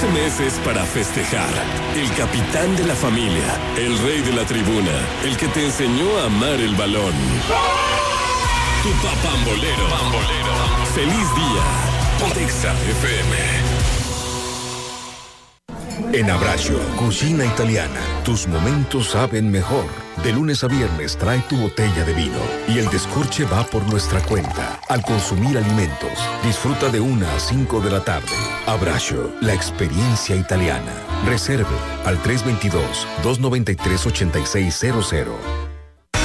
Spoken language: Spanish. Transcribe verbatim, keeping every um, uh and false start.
Este mes es para festejar. El capitán de la familia, el rey de la tribuna, el que te enseñó a amar el balón. Tu papambolero. Pambolero. Feliz día. Pontexa F M. En Abbraccio, cocina italiana. Tus momentos saben mejor. De lunes a viernes trae tu botella de vino y el descorche va por nuestra cuenta. Al consumir alimentos, disfruta de una a cinco de la tarde. Abbraccio, la experiencia italiana. Reserve al tres dos dos, dos nueve tres, ocho seis cero cero.